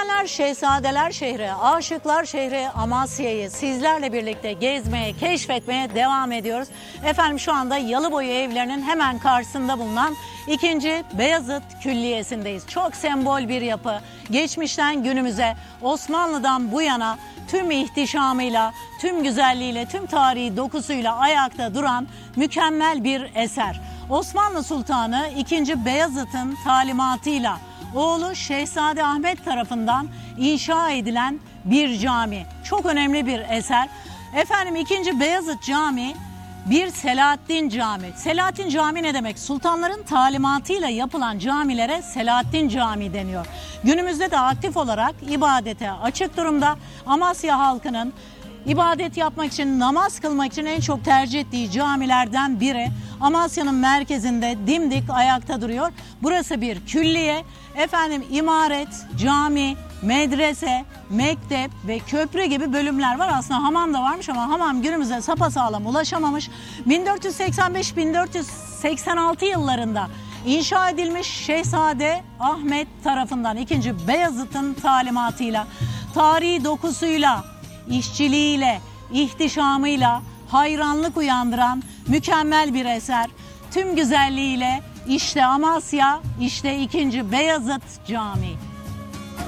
Sevenler Şehzadeler şehri, aşıklar şehri Amasya'yı sizlerle birlikte gezmeye, keşfetmeye devam ediyoruz. Efendim şu anda Yalıboyu evlerinin hemen karşısında bulunan 2. Beyazıt Külliyesi'ndeyiz. Çok sembol bir yapı. Geçmişten günümüze, Osmanlı'dan bu yana tüm ihtişamıyla, tüm güzelliğiyle, tüm tarihi dokusuyla ayakta duran mükemmel bir eser. Osmanlı Sultanı 2. Beyazıt'ın talimatıyla oğlu Şehzade Ahmet tarafından inşa edilen bir cami. Çok önemli bir eser. Efendim 2. Beyazıt Camii bir Selahaddin Camii. Selahaddin Camii ne demek? Sultanların talimatıyla yapılan camilere Selahaddin Camii deniyor. Günümüzde de aktif olarak ibadete açık durumda. Amasya halkının ibadet yapmak için, namaz kılmak için en çok tercih ettiği camilerden biri. Amasya'nın merkezinde dimdik ayakta duruyor. Burası bir külliye. Efendim imaret, cami, medrese, mektep ve köprü gibi bölümler var. Aslında hamam da varmış ama hamam günümüze sapasağlam ulaşamamış. 1485-1486 yıllarında inşa edilmiş Şehzade Ahmet tarafından 2. Beyazıt'ın talimatıyla, tarihi dokusuyla, işçiliğiyle, ihtişamıyla hayranlık uyandıran mükemmel bir eser. Tüm güzelliğiyle işte Amasya, işte 2. Beyazıt Camii.